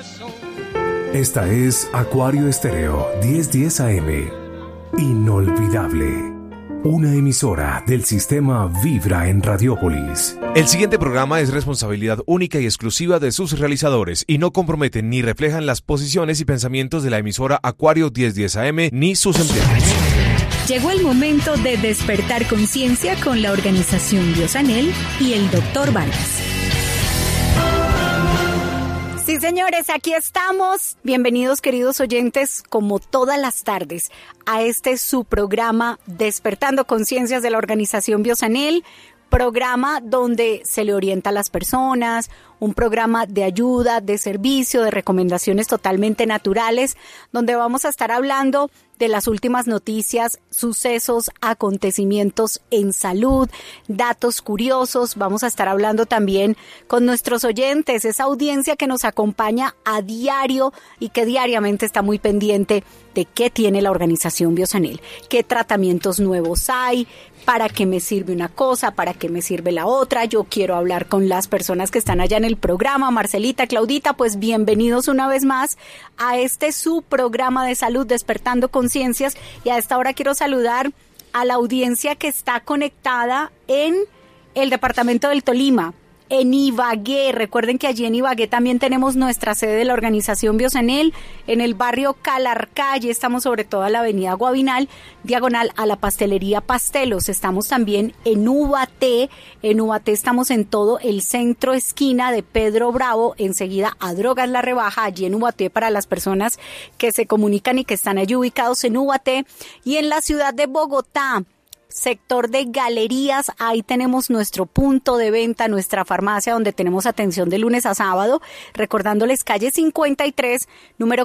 Esta es Acuario Estéreo 1010 AM. Inolvidable. Una emisora del sistema Vibra en Radiópolis. El siguiente programa es responsabilidad única y exclusiva de sus realizadores y no comprometen ni reflejan las posiciones y pensamientos de la emisora Acuario 1010 AM ni sus empleados. Llegó el momento de despertar conciencia con la organización Biosanel y el Dr. Vargas. Sí, señores, aquí estamos. Bienvenidos, queridos oyentes, como todas las tardes, a su programa Despertando Conciencias de la organización Biosanel, programa donde se le orienta a las personas, un programa de ayuda, de servicio, de recomendaciones totalmente naturales, donde vamos a estar hablando de las últimas noticias, sucesos, acontecimientos en salud, datos curiosos. Vamos a estar hablando también con nuestros oyentes, esa audiencia que nos acompaña a diario y que diariamente está muy pendiente de qué tiene la organización Biosanel, qué tratamientos nuevos hay, para qué me sirve una cosa, para qué me sirve la otra. Yo quiero hablar con las personas que están allá en el programa. Marcelita, Claudita, pues bienvenidos una vez más a su programa de salud Despertando Conciencias, y a esta hora quiero saludar a la audiencia que está conectada en el departamento del Tolima, en Ibagué. Recuerden que allí en Ibagué también tenemos nuestra sede de la organización Biosanel, en el barrio Calarcá. Allí estamos sobre todo en la avenida Guavinal, diagonal a la pastelería Pastelos. Estamos también en Ubaté. En Ubaté estamos en todo el centro esquina de Pedro Bravo, enseguida a Drogas La Rebaja, allí en Ubaté, para las personas que se comunican y que están allí ubicados en Ubaté. Y en la ciudad de Bogotá, sector de Galerías, ahí tenemos nuestro punto de venta, nuestra farmacia, donde tenemos atención de lunes a sábado, recordándoles calle 53, número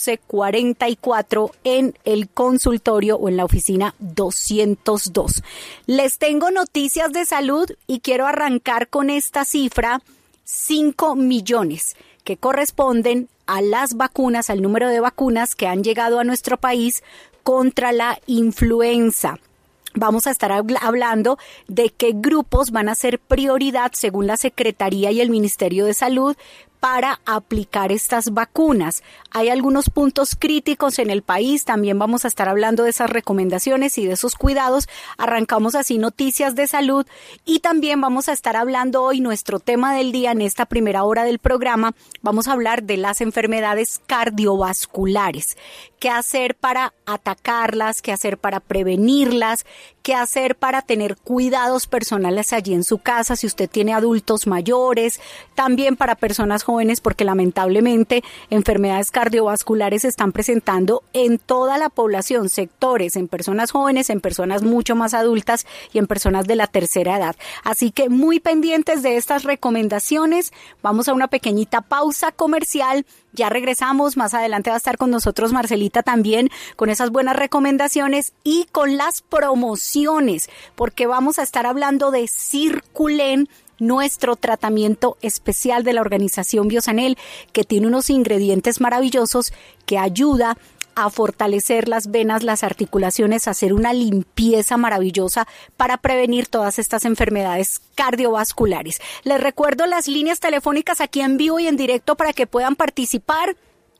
1444, en el consultorio o en la oficina 202. Les tengo noticias de salud y quiero arrancar con esta cifra: 5 millones, que corresponden a las vacunas, al número de vacunas que han llegado a nuestro país contra la influenza. Vamos a estar hablando de qué grupos van a ser prioridad según la Secretaría y el Ministerio de Salud para aplicar estas vacunas. Hay algunos puntos críticos en el país, también vamos a estar hablando de esas recomendaciones y de esos cuidados. Arrancamos así noticias de salud y también vamos a estar hablando hoy, nuestro tema del día en esta primera hora del programa, vamos a hablar de las enfermedades cardiovasculares. ¿Qué hacer para atacarlas? ¿Qué hacer para prevenirlas? ¿Qué hacer para tener cuidados personales allí en su casa si usted tiene adultos mayores? También para personas jóvenes, porque lamentablemente enfermedades cardiovasculares se están presentando en toda la población, sectores, en personas jóvenes, en personas mucho más adultas y en personas de la tercera edad. Así que muy pendientes de estas recomendaciones. Vamos a una pequeñita pausa comercial. Ya regresamos, más adelante va a estar con nosotros Marcelita también con esas buenas recomendaciones y con las promociones, porque vamos a estar hablando de Circulen, nuestro tratamiento especial de la organización Biosanel, que tiene unos ingredientes maravillosos que ayuda a fortalecer las venas, las articulaciones, a hacer una limpieza maravillosa para prevenir todas estas enfermedades cardiovasculares. Les recuerdo las líneas telefónicas aquí en vivo y en directo para que puedan participar: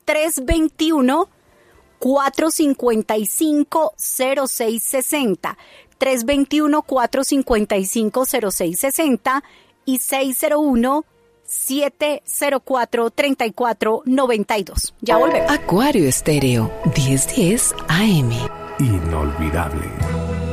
321-455-0660, 321-455-0660 y 601-704-3492. Ya volvemos. Acuario Estéreo 1010 AM. Inolvidable.